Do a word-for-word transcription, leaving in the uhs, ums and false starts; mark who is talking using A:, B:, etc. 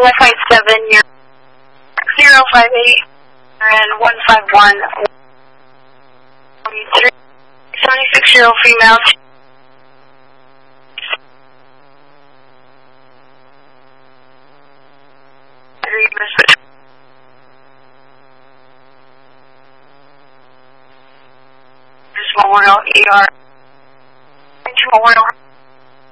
A: one five seven, you're zero five eight, and one five one. seventy-six year old female. Memorial E R. Memorial.